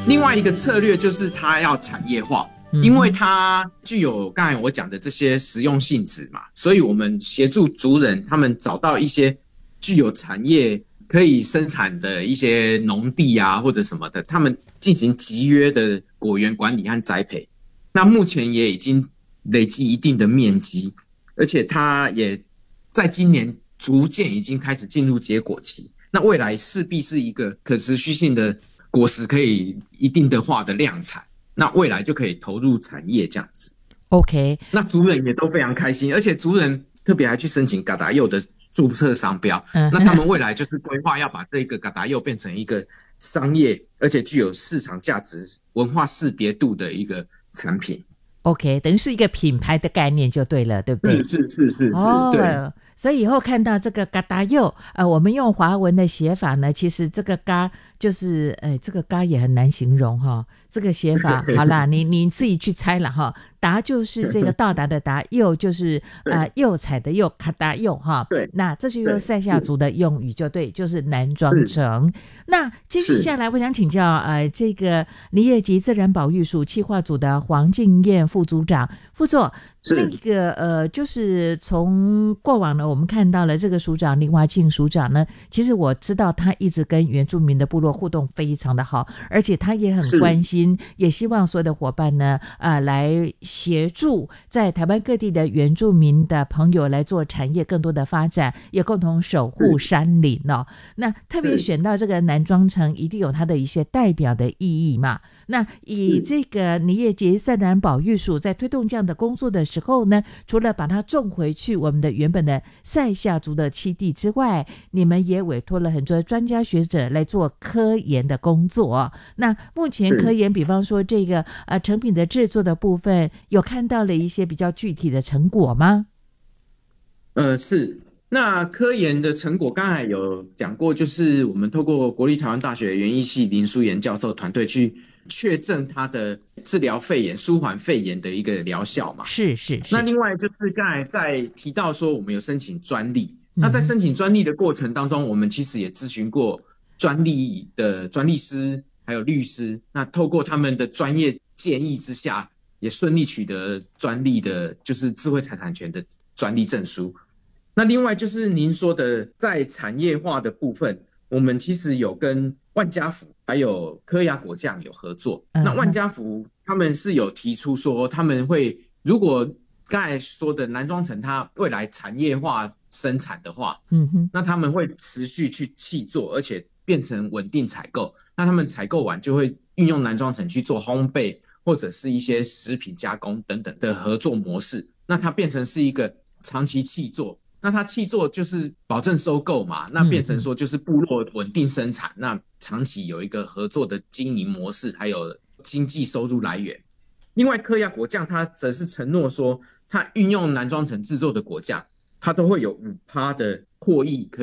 另外一个策略就是它要产业化，因为它具有刚才我讲的这些实用性质嘛，所以我们协助族人他们找到一些具有产业可以生产的一些农地啊或者什么的，他们进行集约的果园管理和栽培。那目前也已经累积一定的面积，而且它也在今年逐渐已经开始进入结果期。那未来势必是一个可持续性的果实可以一定的化的量产，那未来就可以投入产业这样子。 OK， 那族人也都非常开心，而且族人特别还去申请嘎达柚的注册商标。那他们未来就是规划要把这个嘎达柚变成一个商业而且具有市场价值、文化识别度的一个产品。 OK， 等于是一个品牌的概念就对了，对不对？ 是，对。 所以以后看到这个嘎达柚，我们用华文的写法呢，其实这个嘎就是这个嘎也很难形容哈。这个写法好啦，你自己去猜了哈。达就是这个到达的达，柚就是柚彩的柚，嘎达柚哈。 对， 那这就用塞夏族的用语就对，就是南庄城。那接下来我想请教这个林业及自然保育署企划组的黄敬燕副组长，副座。那个就是从过往呢，我们看到了这个署长林华庆署长呢，其实我知道他一直跟原住民的部落互动非常的好，而且他也很关心，也希望所有的伙伴呢，来协助在台湾各地的原住民的朋友来做产业更多的发展，也共同守护山林哦。那特别选到这个南庄城，一定有它的一些代表的意义嘛。那以这个林业及自然保育署在推动这样的工作的时候呢，除了把它种回去我们的原本的塞夏族的栖地之外，你们也委托了很多专家学者来做科研的工作。那目前科研比方说这个成品的制作的部分，有看到了一些比较具体的成果吗？ 是。那科研的成果刚才有讲过，就是我们透过国立台湾大学园艺系林书妍教授团队去确证它的治疗肺炎、舒缓肺炎的一个疗效嘛。 是。 那另外就是刚才在提到说我们有申请专利，那在申请专利的过程当中，我们其实也咨询过专利的专利师还有律师，那透过他们的专业建议之下，也顺利取得专利的就是智慧财产权的专利证书。那另外就是您说的在产业化的部分，我们其实有跟万家福还有科雅果酱有合作。那万家福他们是有提出说，他们会如果刚才说的南庄城它未来产业化生产的话，那他们会持续去契作，而且变成稳定采购。那他们采购完就会运用南庄城去做烘焙或者是一些食品加工等等的合作模式，那它变成是一个长期契作。那它契作就是保证收购嘛，那变成说就是部落稳定生产，那长期有一个合作的经营模式，还有经济收入来源。另外科雅果酱它则是承诺说，它运用南庄城制作的果酱，它都会有5%的获益可以